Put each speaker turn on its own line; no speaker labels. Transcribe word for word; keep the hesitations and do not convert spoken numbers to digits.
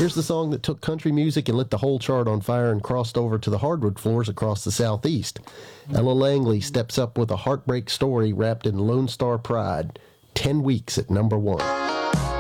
Here's the song that took country music and lit the whole chart on fire and crossed over to the hardwood floors across the Southeast. Ella Langley steps up with a heartbreak story wrapped in Lone Star pride. Ten weeks at number one.